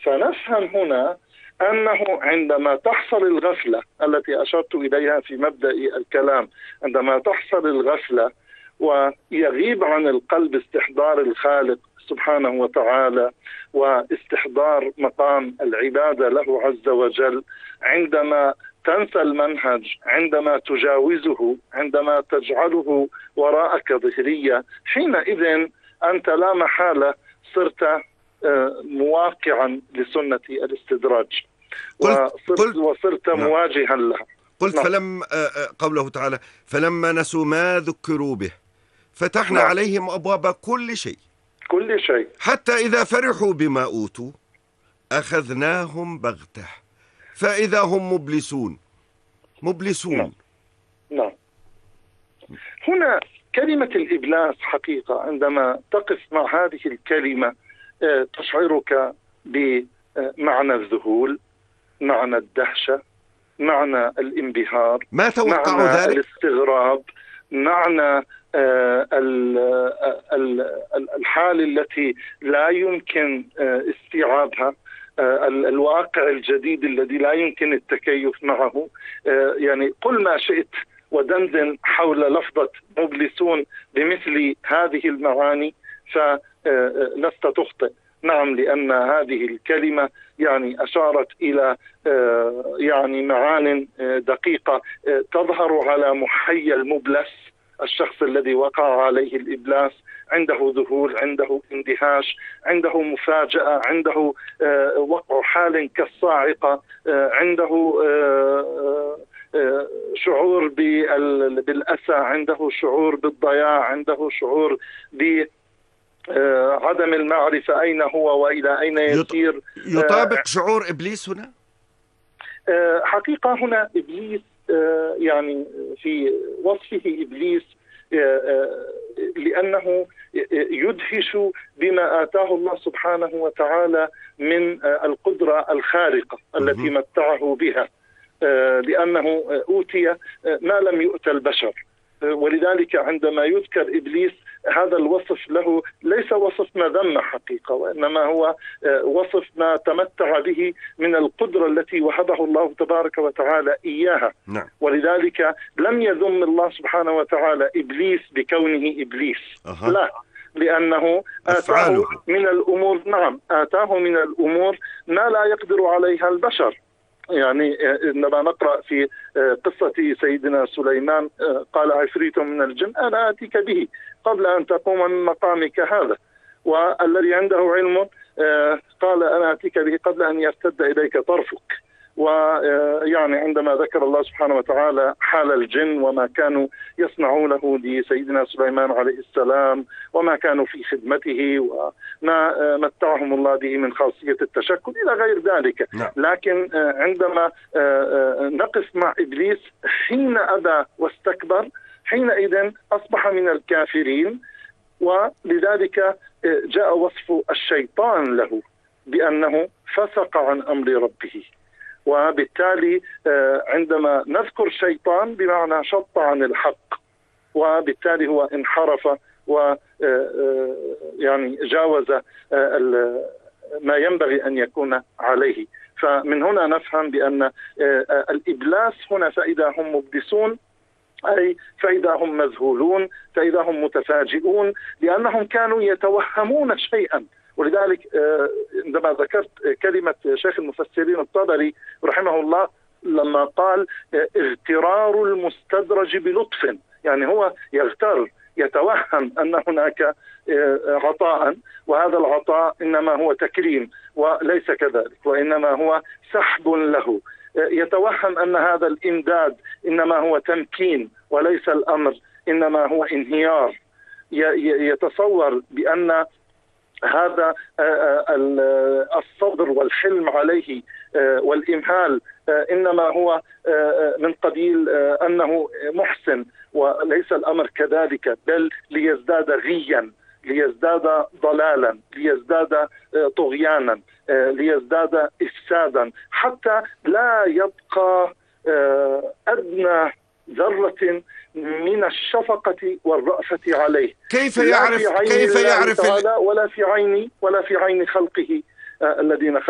فنفهم هنا أنه عندما تحصل الغفلة التي أشرت إليها في مبدأ الكلام، عندما تحصل الغفلة ويغيب عن القلب استحضار الخالق سبحانه وتعالى واستحضار مقام العبادة له عز وجل، عندما تنسى المنهج، عندما تجاوزه، عندما تجعله وراءك ظهرية، حينئذ أنت لا محالة صرت مواقعا لسنة الاستدراج وصرت مواجها لها. قلت قوله تعالى فلما نسوا ما ذكروا به فتحنا عليهم أبواب كل شيء حتى إذا فرحوا بما أوتوا أخذناهم بغتة فإذا هم مبلسون. نعم. هنا كلمة الإبلاس حقيقة عندما تقف مع هذه الكلمة تشعرك بمعنى الذهول، معنى الدهشة، معنى الانبهار، ما توقع معنى ذلك؟ الاستغراب، معنى الحال التي لا يمكن استيعابها، الواقع الجديد الذي لا يمكن التكيف معه. يعني قل ما شئت ودندن حول لفظة مبلسون بمثل هذه المعاني فلست تخطئ. نعم، لأن هذه الكلمة يعني أشارت إلى يعني معان دقيقة تظهر على محيا المبلس، الشخص الذي وقع عليه الإبلاس، عنده ذهول، عنده اندهاش، عنده مفاجأة، عنده وقع حال كالصاعقة، عنده شعور بالأسى، عنده شعور بالضياع، عنده شعور عدم المعرفة أين هو وإلى أين يسير. يطابق شعور إبليس هنا؟ حقيقة هنا إبليس يعني في وصفه إبليس لأنه يدهش بما آتاه الله سبحانه وتعالى من القدرة الخارقة التي متعه بها، لأنه أوتي ما لم يؤت البشر. ولذلك عندما يذكر إبليس هذا الوصف له ليس وصف مذمة حقيقة، وإنما هو وصف ما تمتع به من القدرة التي وهبه الله تبارك وتعالى إياها. نعم. ولذلك لم يذم الله سبحانه وتعالى إبليس بكونه إبليس. لا، لأنه آتاه من الأمور، نعم، آتاه من الأمور ما لا يقدر عليها البشر. يعني عندما نقرأ في قصة سيدنا سليمان قال عفريت من الجن أنا آتيك به قبل أن تقوم من مقامك هذا، والذي عنده علم قال أنا آتيك به قبل أن يرتد إليك طرفك. ويعني عندما ذكر الله سبحانه وتعالى حال الجن وما كانوا يصنعونه لسيدنا سليمان عليه السلام وما كانوا في خدمته وما متعهم الله به من خاصية التشكل إلى غير ذلك. لكن عندما نقف مع إبليس حين أبى واستكبر حينئذ أصبح من الكافرين، ولذلك جاء وصف الشيطان له بأنه فسق عن أمر ربه. وبالتالي عندما نذكر شيطان بمعنى شط عن الحق، وبالتالي هو انحرف يعني جاوز ما ينبغي أن يكون عليه. فمن هنا نفهم بأن الإبلاس هنا فإذا هم مبلسون أي فإذا هم مذهولون، فإذا هم متفاجئون، لأنهم كانوا يتوهمون شيئا. ولذلك عندما ذكرت كلمة شيخ المفسرين الطبري رحمه الله لما قال اغترار المستدرج بلطف، يعني هو يغتر، يتوهم أن هناك عطاء، وهذا العطاء إنما هو تكريم وليس كذلك، وإنما هو سحب له. يتوهم أن هذا الإمداد إنما هو تمكين وليس الأمر إنما هو انهيار. يتصور بأن هذا الصبر والحلم عليه والإمهال إنما هو من قبيل أنه محسن، وليس الأمر كذلك، بل ليزداد غيا، ليزداد ضلالا، ليزداد طغيانا، ليزداد إفسادا، حتى لا يبقى أدنى ذرة من الشفقة والرأفة عليه. كيف يعرف ولا في عين خلقه الذين